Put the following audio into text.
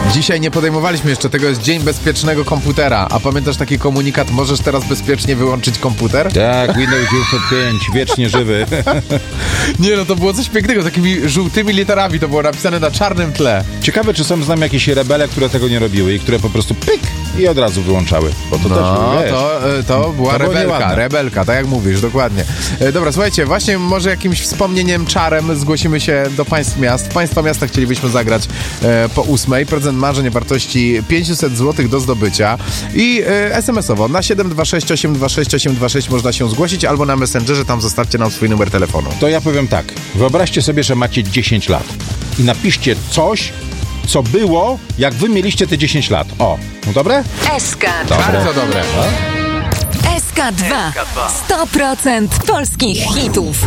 Dzisiaj nie podejmowaliśmy jeszcze tego, jest Dzień Bezpiecznego Komputera. A pamiętasz taki komunikat, możesz teraz bezpiecznie wyłączyć komputer? Tak, Windows 95, wiecznie żywy. Nie no, to było coś pięknego, takimi żółtymi literami to było napisane na czarnym tle. Ciekawe, czy są z nami jakieś rebele, które tego nie robiły i które po prostu pyk i od razu wyłączały. Bo to też, wiesz, to była to było nieładne. rebelka, tak jak mówisz, dokładnie. Dobra, słuchajcie, właśnie może jakimś wspomnieniem, czarem zgłosimy się do państw miast. W państwa miasta chcielibyśmy zagrać po 8. Prezent marzeń o wartości 500 zł do zdobycia i SMS-owo na 726 826 826 można się zgłosić albo na Messengerze, tam zostawcie nam swój numer telefonu. To ja powiem tak, wyobraźcie sobie, że macie 10 lat i napiszcie coś, co było, jak wy mieliście te 10 lat. O, no dobre? SK2. Bardzo dobre. SK2. 100% polskich hitów.